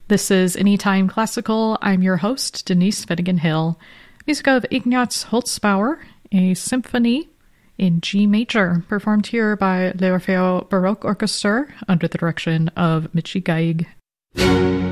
This is Anytime Classical. I'm your host, Denise Finnegan Hill. Music of Ignaz Holzbauer, a symphony in G major, performed here by L'Orfeo Baroque Orchestra under the direction of Michi Gaig.